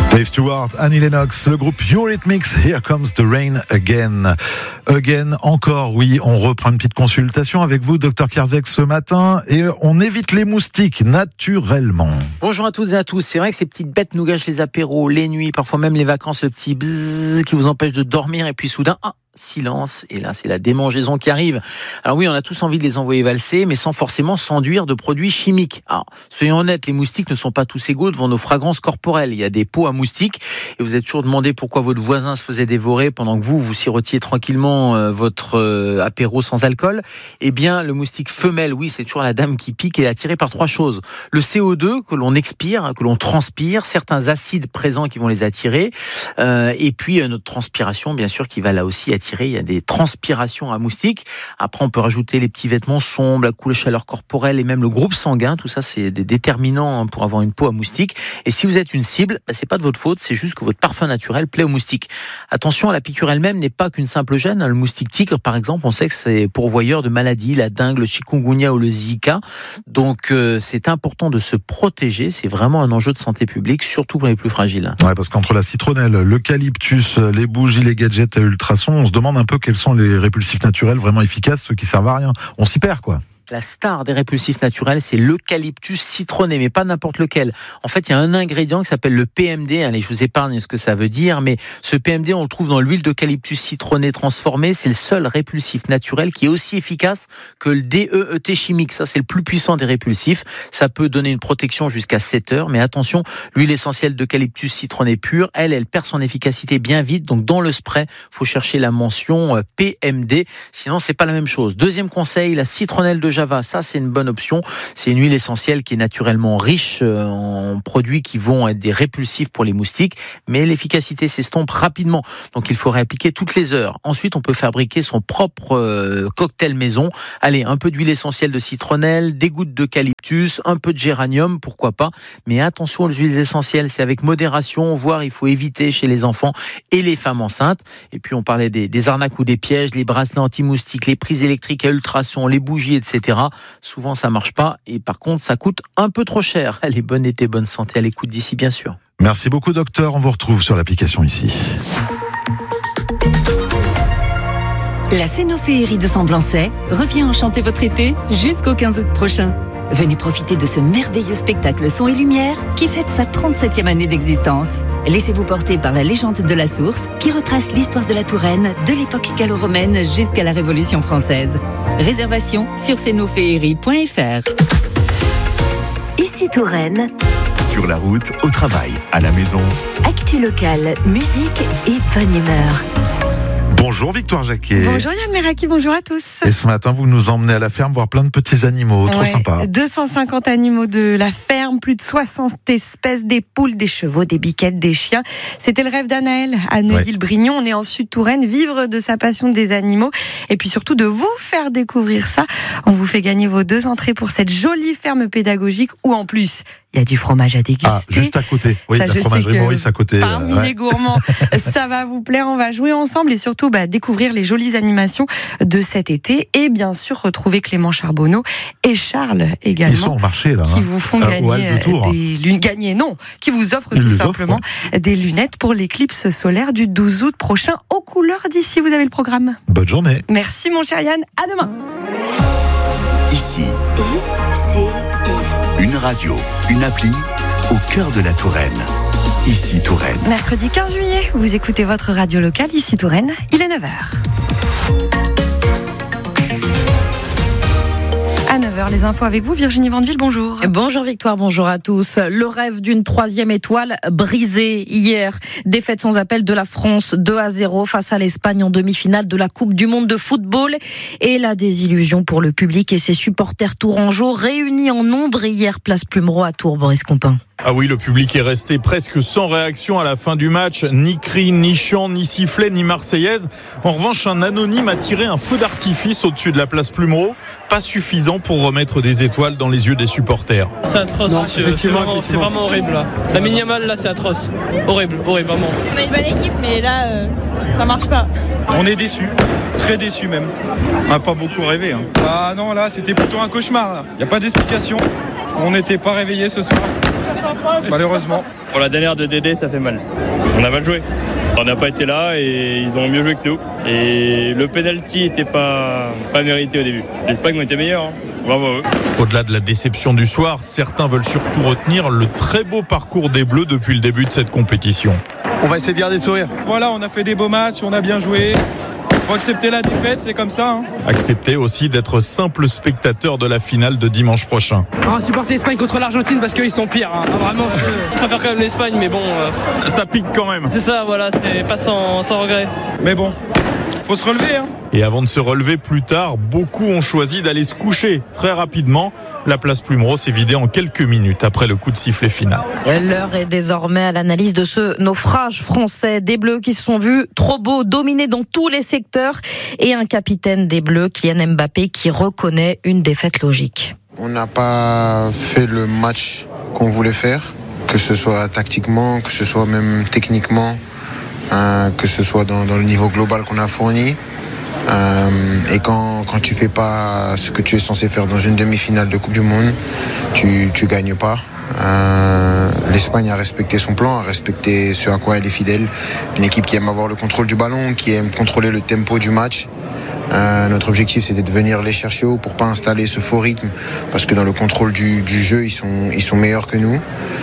Dave Stewart, Annie Lennox, le groupe Eurythmics, Here Comes the Rain Again. Again, encore, oui, on reprend une petite consultation avec vous, Dr Kierzek, ce matin, et on évite les moustiques, naturellement. Bonjour à toutes et à tous. C'est vrai que ces petites bêtes nous gâchent les apéros, les nuits, parfois même les vacances, le petit bzzz qui vous empêche de dormir, et puis soudain, silence, et là c'est la démangeaison qui arrive. Alors oui, on a tous envie de les envoyer valser, mais sans forcément s'enduire de produits chimiques. Alors, soyons honnêtes, les moustiques ne sont pas tous égaux devant nos fragrances corporelles. Il y a des pots à moustiques, et vous êtes toujours demandé pourquoi votre voisin se faisait dévorer pendant que vous sirotiez tranquillement votre apéro sans alcool. Eh bien, le moustique femelle, oui, c'est toujours la dame qui pique, et est attirée par trois choses. Le CO2 que l'on expire, que l'on transpire, certains acides présents qui vont les attirer, et puis notre transpiration, bien sûr, qui va là aussi attirer. Il y a des transpirations à moustiques. Après, on peut rajouter les petits vêtements sombres, la couleur chaleur corporelle et même le groupe sanguin. Tout ça, c'est des déterminants pour avoir une peau à moustiques. Et si vous êtes une cible, c'est pas de votre faute, c'est juste que votre parfum naturel plaît aux moustiques. Attention, la piqûre elle-même n'est pas qu'une simple gêne. Le moustique tigre, par exemple, on sait que c'est pourvoyeur de maladies, la dengue, le chikungunya ou le Zika. Donc, c'est important de se protéger. C'est vraiment un enjeu de santé publique, surtout pour les plus fragiles. Ouais, parce qu'entre la citronnelle, l'eucalyptus, les bougies, les gadgets à ultrasons, on se demande un peu quels sont les répulsifs naturels vraiment efficaces, ceux qui servent à rien. On s'y perd, quoi. La star des répulsifs naturels, c'est l'eucalyptus citronné, mais pas n'importe lequel. En fait, il y a un ingrédient qui s'appelle le PMD. Allez, je vous épargne ce que ça veut dire, mais ce PMD, on le trouve dans l'huile d'eucalyptus citronné transformée. C'est le seul répulsif naturel qui est aussi efficace que le DEET chimique. Ça, c'est le plus puissant des répulsifs. Ça peut donner une protection jusqu'à 7 heures, mais attention, l'huile essentielle d'eucalyptus citronné pure, elle perd son efficacité bien vite. Donc, dans le spray, faut chercher la mention PMD. Sinon, c'est pas la même chose. Deuxième conseil, la citronnelle de Java, ça c'est une bonne option. C'est une huile essentielle qui est naturellement riche en produits qui vont être des répulsifs pour les moustiques, mais l'efficacité s'estompe rapidement. Donc il faut réappliquer toutes les heures. Ensuite, on peut fabriquer son propre cocktail maison. Allez, un peu d'huile essentielle de citronnelle, des gouttes d'eucalyptus, un peu de géranium, pourquoi pas. Mais attention aux huiles essentielles, c'est avec modération, voire il faut éviter chez les enfants et les femmes enceintes. Et puis on parlait des arnaques ou des pièges, les bracelets anti-moustiques, les prises électriques à ultrasons, les bougies, etc. Souvent ça marche pas, et par contre ça coûte un peu trop cher. Allez, bonne été, bonne santé à l'écoute d'ici, bien sûr. Merci beaucoup, docteur. On vous retrouve sur l'application ici. La Cénophéerie de Semblançay revient enchanter votre été jusqu'au 15 août prochain. Venez profiter de ce merveilleux spectacle son et lumière qui fête sa 37e année d'existence. Laissez-vous porter par la légende de la source qui retrace l'histoire de la Touraine de l'époque gallo-romaine jusqu'à la Révolution française. Réservation sur cénophéerie.fr. Ici Touraine. Sur la route, au travail, à la maison. Actu locale, musique et bonne humeur. Bonjour Victoire Jacquet. Bonjour Yann Meraki, bonjour à tous. Et ce matin, vous nous emmenez à la ferme voir plein de petits animaux, trop sympa. 250 animaux de la ferme, plus de 60 espèces, des poules, des chevaux, des biquettes, des chiens. C'était le rêve d'Anaël à Neuville-Brignon. On est en Sud-Touraine, vivre de sa passion des animaux et puis surtout de vous faire découvrir ça. On vous fait gagner vos 2 entrées pour cette jolie ferme pédagogique où en plus il y a du fromage à déguster. Ah, juste à côté. Oui, ça, la fromagerie Maurice à côté. Parmi les gourmands, ça va vous plaire. On va jouer ensemble et surtout découvrir les jolies animations de cet été. Et bien sûr, retrouver Clément Charbonneau et Charles également. Ils sont au marché, là. Qui vous font gagner qui vous offrent tout simplement des lunettes pour l'éclipse solaire du 12 août prochain aux couleurs d'ici. Vous avez le programme. Bonne journée. Merci mon cher Yann. À demain. Ici. Une radio, une appli au cœur de la Touraine. Ici Touraine. Mercredi 15 juillet, vous écoutez votre radio locale, ici Touraine, il est 9h. À 9h, les infos avec vous, Virginie Vandeville, bonjour. Bonjour Victoire, bonjour à tous. Le rêve d'une 3e étoile brisé hier. Défaite sans appel de la France 2-0 face à l'Espagne en demi-finale de la Coupe du Monde de football. Et la désillusion pour le public et ses supporters tourangeaux réunis en nombre hier, place Plumereau à Tours, Boris Compin. Ah oui, le public est resté presque sans réaction à la fin du match. Ni cri, ni chant, ni sifflet, ni marseillaise. En revanche, un anonyme a tiré un feu d'artifice au-dessus de la place Plumereau. Pas suffisant pour remettre des étoiles dans les yeux des supporters. C'est atroce, non, monsieur. C'est vraiment horrible là. La Yamal là, c'est atroce. Horrible, vraiment. On a une bonne équipe, mais là, ça marche pas. On est déçus, très déçus même. On n'a pas beaucoup rêvé. Ah non, là, c'était plutôt un cauchemar. Il n'y a pas d'explication. On n'était pas réveillés ce soir. malheureusement. Pour la dernière de Dédé, ça fait mal. On a mal joué. On n'a pas été là et ils ont mieux joué que nous. Et le penalty n'était pas mérité au début. L'Espagne ont été meilleurs. Hein. Bravo à eux. Au-delà de la déception du soir, certains veulent surtout retenir le très beau parcours des Bleus depuis le début de cette compétition. On va essayer de garder le sourire. Voilà, on a fait des beaux matchs, on a bien joué. Faut accepter la défaite, c'est comme ça. Hein. Accepter aussi d'être simple spectateur de la finale de dimanche prochain. On va supporter l'Espagne contre l'Argentine parce qu'ils sont pires. Hein. Vraiment, je préfère quand même l'Espagne, mais bon. Ça pique quand même. C'est ça, voilà, c'est pas sans regret. Mais bon, faut se relever. Hein. Et avant de se relever plus tard, beaucoup ont choisi d'aller se coucher très rapidement. La place Plumereau s'est vidée en quelques minutes après le coup de sifflet final. L'heure est désormais à l'analyse de ce naufrage français. Des Bleus qui se sont vus trop beaux, dominés dans tous les secteurs. Et un capitaine des Bleus, Kylian Mbappé, qui reconnaît une défaite logique. On n'a pas fait le match qu'on voulait faire, que ce soit tactiquement, que ce soit même techniquement, que ce soit dans le niveau global qu'on a fourni. Et quand tu fais pas ce que tu es censé faire dans une demi-finale de Coupe du Monde, tu gagnes pas. L'Espagne a respecté son plan, a respecté ce à quoi elle est fidèle. Une équipe qui aime avoir le contrôle du ballon, qui aime contrôler le tempo du match. Notre objectif, c'était de venir les chercher haut pour pas installer ce faux rythme, parce que dans le contrôle du jeu, ils sont meilleurs que nous.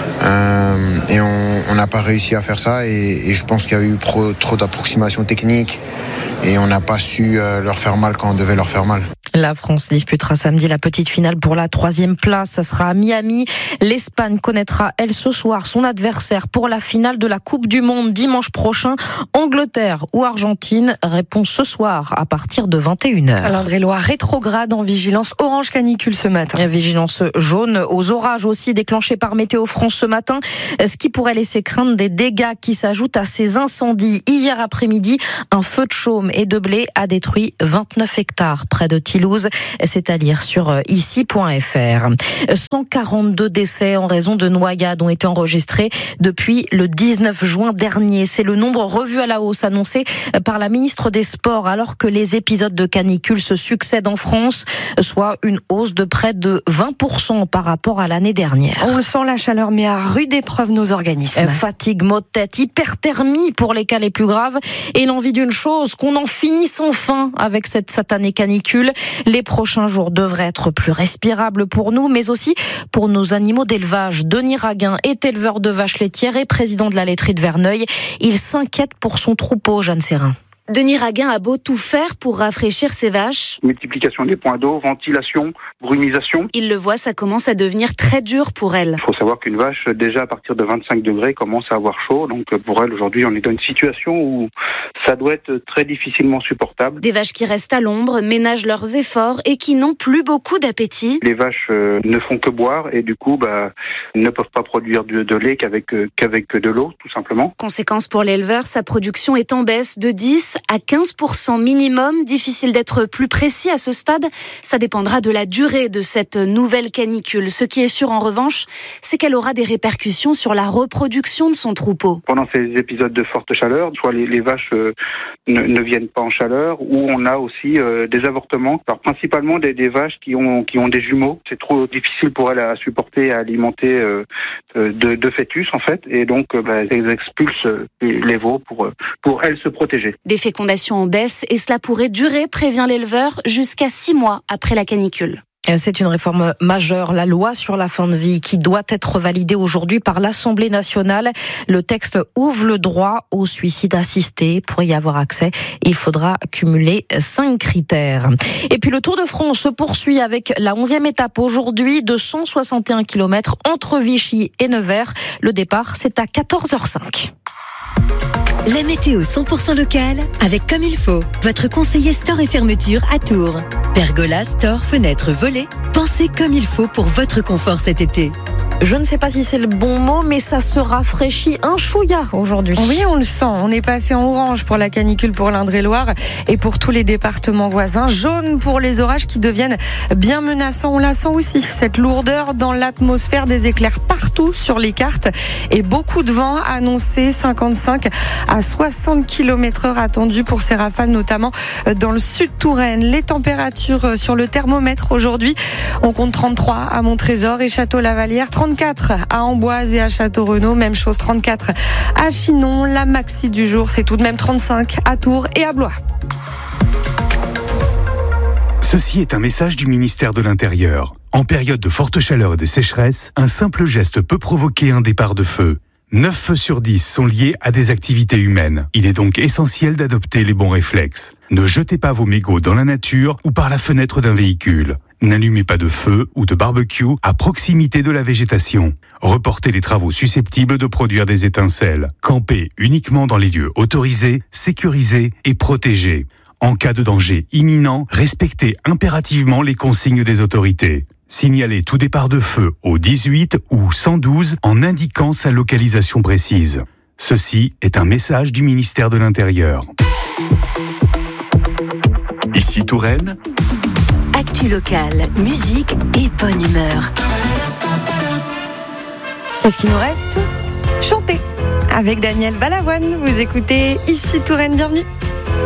Et on n'a pas réussi à faire ça, et je pense qu'il y a eu trop d'approximations techniques et on n'a pas su leur faire mal quand on devait leur faire mal. La France disputera samedi la petite finale pour la 3e place. Ça sera à Miami. L'Espagne connaîtra, elle, ce soir, son adversaire pour la finale de la Coupe du Monde dimanche prochain. Angleterre ou Argentine, réponse ce soir à partir de 21h. L'Indre-et-Loire rétrograde en vigilance orange canicule ce matin. Vigilance jaune aux orages aussi déclenchés par Météo France ce matin, ce qui pourrait laisser craindre des dégâts qui s'ajoutent à ces incendies. Hier après-midi, un feu de chaume et de blé a détruit 29 hectares près de Toulouse. C'est à lire sur ici.fr. 142 décès en raison de noyades ont été enregistrés depuis le 19 juin dernier. C'est le nombre revu à la hausse annoncé par la ministre des Sports alors que les épisodes de canicule se succèdent en France, soit une hausse de près de 20% par rapport à l'année dernière. On le sent, la chaleur met à rude épreuve nos organismes. Fatigue, maux de tête, hyperthermie pour les cas les plus graves et l'envie d'une chose, qu'on en finisse enfin avec cette satanée canicule. Les prochains jours devraient être plus respirables pour nous, mais aussi pour nos animaux d'élevage. Denis Raguin est éleveur de vaches laitières et président de la laiterie de Verneuil. Il s'inquiète pour son troupeau, Jeanne Serrin. Denis Raguin a beau tout faire pour rafraîchir ses vaches. Multiplication des points d'eau, ventilation, brumisation. Il le voit, ça commence à devenir très dur pour elle. Il faut savoir qu'une vache, déjà à partir de 25 degrés, commence à avoir chaud. Donc pour elle, aujourd'hui, on est dans une situation où ça doit être très difficilement supportable. Des vaches qui restent à l'ombre, ménagent leurs efforts et qui n'ont plus beaucoup d'appétit. Les vaches ne font que boire et du coup, ne peuvent pas produire de lait qu'avec de l'eau, tout simplement. Conséquence pour l'éleveur, sa production est en baisse de 10 à 15% minimum. Difficile d'être plus précis à ce stade. Ça dépendra de la durée de cette nouvelle canicule. Ce qui est sûr en revanche, c'est qu'elle aura des répercussions sur la reproduction de son troupeau. Pendant ces épisodes de forte chaleur, soit les vaches ne viennent pas en chaleur, ou on a aussi des avortements. Alors principalement des vaches qui ont des jumeaux. C'est trop difficile pour elles à supporter, à alimenter de fœtus en fait, et donc elles expulsent les veaux pour elles se protéger. Des fécondations en baisse et cela pourrait durer, prévient l'éleveur, jusqu'à 6 mois après la canicule. C'est une réforme majeure, la loi sur la fin de vie, qui doit être validée aujourd'hui par l'Assemblée nationale. Le texte ouvre le droit au suicide assisté. Pour y avoir accès, il faudra cumuler 5 critères. Et puis le Tour de France se poursuit avec la 11e étape aujourd'hui de 161 km entre Vichy et Nevers. Le départ, c'est à 14h05. La météo 100% locale avec Comme il faut, votre conseiller store et fermeture à Tours. Pergola, store, fenêtres, volets, pensez comme il faut pour votre confort cet été. Je ne sais pas si c'est le bon mot, mais ça se rafraîchit un chouïa aujourd'hui. Oui, on le sent. On est passé en orange pour la canicule pour l'Indre-et-Loire et pour tous les départements voisins. Jaune pour les orages qui deviennent bien menaçants. On la sent aussi, cette lourdeur dans l'atmosphère, des éclairs partout sur les cartes et beaucoup de vent annoncé, 55 à 60 km/h attendus pour ces rafales, notamment dans le sud Touraine. Les températures sur le thermomètre aujourd'hui, on compte 33 à Montrésor et Château-Lavalière, 34 à Amboise et à Château-Renaud. Même chose, 34 à Chinon. La maxi du jour, c'est tout de même 35 à Tours et à Blois. Ceci est un message du ministère de l'Intérieur. En période de forte chaleur et de sécheresse, un simple geste peut provoquer un départ de feu. 9 feux sur 10 sont liés à des activités humaines. Il est donc essentiel d'adopter les bons réflexes. Ne jetez pas vos mégots dans la nature ou par la fenêtre d'un véhicule. N'allumez pas de feu ou de barbecue à proximité de la végétation. Reportez les travaux susceptibles de produire des étincelles. Campez uniquement dans les lieux autorisés, sécurisés et protégés. En cas de danger imminent, respectez impérativement les consignes des autorités. Signalez tout départ de feu au 18 ou 112 en indiquant sa localisation précise. Ceci est un message du ministère de l'Intérieur. Ici Touraine. Actu locale, musique et bonne humeur. Qu'est-ce qu'il nous reste ? Chanter avec Daniel Balavoine. Vous écoutez Ici Touraine, bienvenue.